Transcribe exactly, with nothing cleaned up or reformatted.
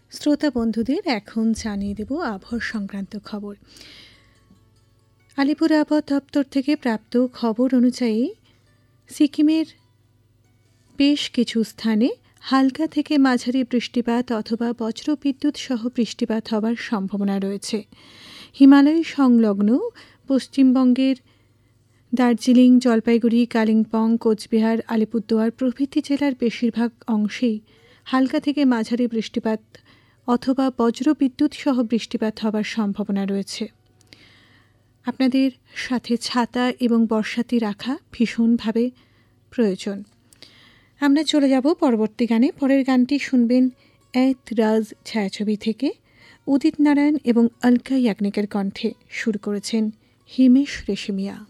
শ্রোতা বন্ধুদের এখন জানিয়ে দেব আবহাওয়া সংক্রান্ত খবর। আলিপুর আবহাওয়া দপ্তর থেকে প্রাপ্ত খবর অনুযায়ী সিকিমের বেশ কিছু স্থানে হালকা থেকে মাঝারি বৃষ্টিপাত অথবা বজ্রবিদ্যুৎ সহ বৃষ্টিপাত হওয়ার সম্ভাবনা রয়েছে। হিমালয় সংলগ্ন পশ্চিমবঙ্গের দার্জিলিং, জলপাইগুড়ি, কালিম্পং, কোচবিহার, আলিপুরদুয়ার প্রভৃতি জেলার বেশিরভাগ অংশেই হালকা থেকে মাঝারি বৃষ্টিপাত অথবা বজ্রবিদ্যুৎ সহ বৃষ্টিপাত হওয়ার সম্ভাবনা রয়েছে। আপনাদের সাথে ছাতা এবং বর্ষাতি রাখা ভীষণভাবে প্রয়োজন। আমরা চলে যাব পরবর্তী গানে। পরের গানটি শুনবেন এত রাজ ছায়াছবি থেকে। উদিত নারায়ণ এবং অলকা ইয়াগনিকের কণ্ঠে সুর করেছেন হিমেশ রেশমিয়া।